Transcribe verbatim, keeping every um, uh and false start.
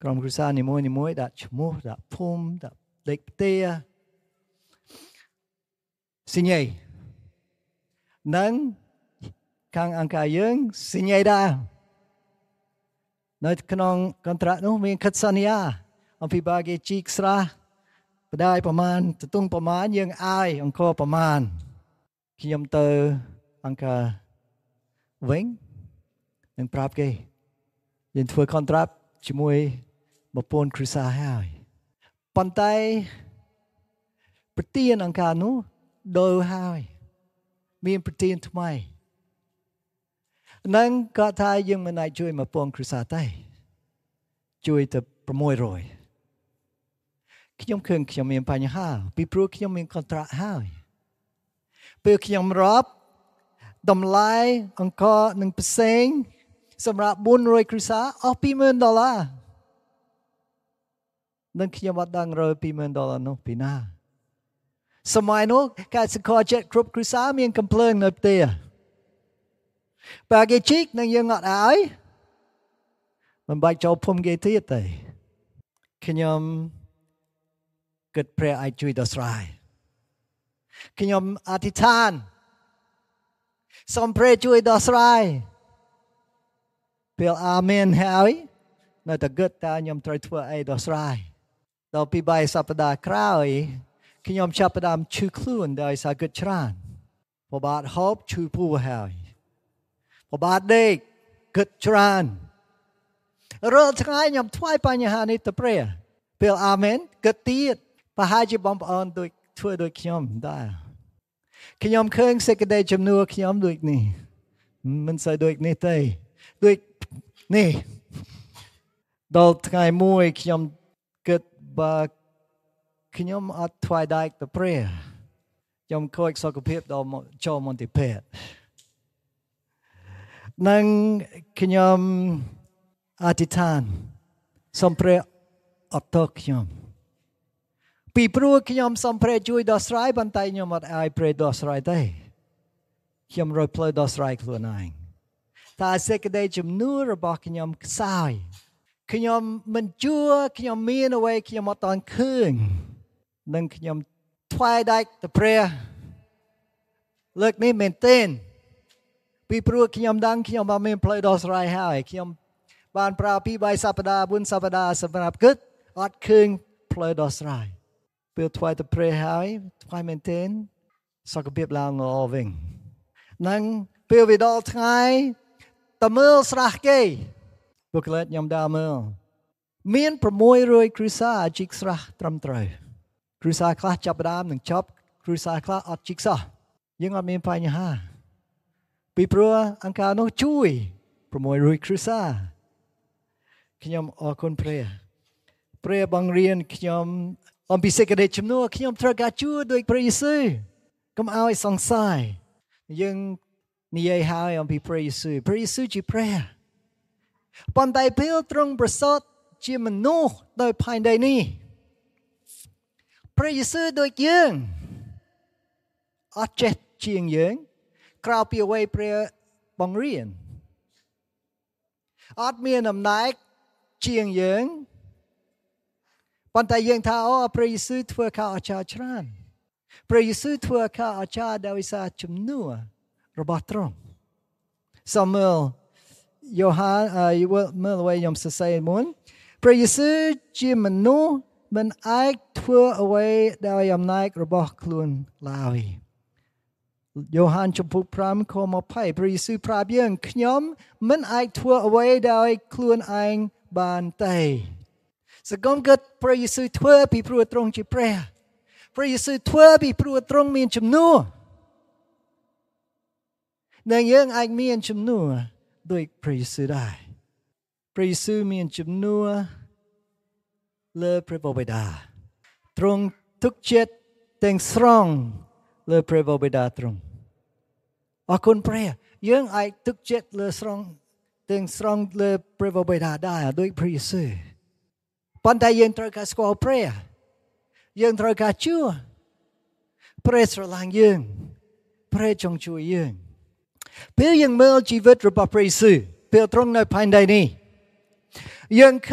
ក្រុមគ្រួសារនីមួយៗដាក់ឈ្មោះដាក់ភូមិដាក់លេខផ្ទះសញ្ញេនឹងខាងអង្គការយើងសញ្ញេដែរនៅក្នុងកន្ត្រាក់នោះមានកិច្ចសន្យាអំពីបើគេជីកស្រះបដាយប្រមាណទទង់ប្រមាណយើងឲ្យអង្គប្រមាណខ្ញុំទៅអង្គការវិញនឹងប្រាប់គេយើងធ្វើ contract ជាមួយប្រពន្ធគ្រួសារហើយប៉ុន្តែប្រធានអង្គការនោះដូរហើយមានប្រធានថ្មីនឹងគាត់ថាយើងមិនអាចជួយប្រពន្ធគ្រួសារទេជួយទៅប្រាំមួយរយខ្ញុំឃើញខ្ញុំមានបញ្ហាពីព្រោះខ្ញុំមាន contract ហើយពេលខ្ញុំរាប់តម្លៃអង្គនឹងផ្សេងសម្រាប់បួនរយគ្រួសារអស់ពីរម៉ឺនដុល្លារនឹងខ្ញុំអត់ដឹងរយពីរម៉ឺនដុល្លារនោះពីណាសម័យនោះកសិករចិត្តគ្រប់គ្រួសារមានកំភ្លើងនៅផ្ទះបើគេជីកនឹងយើងអត់ឲ្យមិនបាច់ចូលភូមិគេទៀតទេខ្ញុំគិតព្រះអាចជួយដោះស្រាយខ្ញុំអធិដ្ឋានសូមព្រះជួយដោះស្រាយពេលអាមែនហើយនៅតែគិតថាខ្ញុំត្រូវធ្វើអីដោះស្រាយដល់ពីបាយសប្តាហ៍ក្រោយខ្ញុំចាប់ផ្ដើមឈឺខ្លួនដោយសារគិតច្រើនពិបាកហូបឈឺពោះហើយពិបាកដេកគិតច្រើនរាល់ថ្ងៃខ្ញុំថ្វាយបញ្ហានេះទៅព្រះពេលអាមែនគិតទៀតប្រហែលជាបងប្អូនដូចធ្វើដូចខ្ញុំដែរខ្ញុំឃើញសេចក្តីជំនួសខ្ញុំដូចនេះមិនសូវដូចនេះទេដូចនេះដល់ថ្ងៃមួយខ្ញុំគិតបើខ្ញុំអត់ថ្វាយដៃទៅព្រះខ្ញុំខូចសុខភាពដល់ចូលមន្ទីរពេទ្យនឹងខ្ញុំអធិដ្ឋានសូមព្រះអត់ទោសខ្ញុំពីព្រោះខ្ញុំសូមព្រះជួយដោះស្រាយប៉ុន្តែខ្ញុំអត់ឲ្យព្រះដោះស្រាយទេខ្ញុំរកផ្លូវដោះស្រាយខ្លួនឯងតែសេចក្តីជំនួសរបស់ខ្ញុំខ្សោយខ្ញុំមិនជឿខ្ញុំមានអ្វីខ្ញុំអត់តាន់ឃើញនឹងខ្ញុំថ្វាយដៃទៅព្រះលើកនេះមែនទែនពីព្រោះខ្ញុំដឹងខ្ញុំបានមានផ្លូវដោះស្រាយហើយខ្ញុំបានប្រើពីរសប្តាហ៍បួនសប្តាហ៍សម្រាប់គិតអត់ឃើញផ្លូវដោះស្រាយពេលថ្វាយទៅព្រះហើយថ្វាយមែនទែនសុខភាពឡើងល្អវិញនឹងពេលវាដល់ថ្ងៃតមើលស្រះគេបុគ្គលិកខ្ញុំដើរមើលមានប្រាំមួយរយគ្រួសារជីកស្រះត្រឹមត្រូវគ្រួសារខ្លះចាប់ផ្ដើមនឹងចប់គ្រួសារខ្លះអត់ជីកសោះយើងអត់មានបញ្ហាពីព្រោះអង្គការនោះជួយប្រាំមួយរយគ្រួសារខ្ញុំអរគុណព្រះព្រះបង្រៀនខ្ញុំអំពីសេចក្តីជំនួសខ្ញុំត្រូវការជួយដោយព្រះយេស៊ូវកុំឲ្យសង្ស័យយើងនិយាយហើយអំពីព្រះយេស៊ូវព្រះយេស៊ូវជាព្រះប៉ុន្តែពេលទ្រង់ប្រសូតជាមនុស្សដោយផែនដីនេះព្រះយេស៊ូវដូចយើងអត់ចេះជាងយើងក្រៅពីអ្វីព្រះបង្រៀនអត់មានអំណាចជាងយើងប៉ុន្តែយើងថាអូព្រះយេស៊ូវធ្វើការអស្ចារ្យច្រើនព្រះយេស៊ូវធ្វើការអស្ចារ្យដោយសារជំនួសរបស់ទ្រង់សាមឺលយ៉ូហានអឺមើលអ្វីខ្ញុំសរសេរមុនព្រះយេស៊ូវជាមនុស្សមិនអាចធ្វើអ្វីដោយអំណាចរបស់ខ្លួនឡើយយ៉ូហានជំពូកប្រាំខម្ភៃព្រះយេស៊ូវប្រាប់យើងខ្ញុំមិនអាចធ្វើអ្វីដោយខ្លួនឯងបានទេសង្គមគិតព្រះយេស៊ូវធ្វើពីព្រោះទ្រង់ជាព្រះព្រះយេស៊ូវធ្វើពីព្រោះទ្រង់មានជំនួសនិងយើងអាចមានជំនួសដោយព្រះយេស៊ូវដែរព្រះយេស៊ូវមានជំនួសលើព្រះបិតាទ្រង់ទុកចិត្តទាំងស្រុងលើព្រះបិតាទ្រង់អរគុណព្រះយើងអាចទុកចិត្តលើស្រុងទាំងស្រុងលើព្រះបិតាដែរដោយព្រះយេស៊ូវប៉ុន្តែយើងត្រូវការស្គាល់ព្រះយើងត្រូវការជឿព្រះស្រឡាញ់យើងព្រះចង់ជួយយើងពេលយើងមើលជីវិតរបស់ព្រះយេស៊ូវពេលទ្រង់នៅផែនដីនេះយើង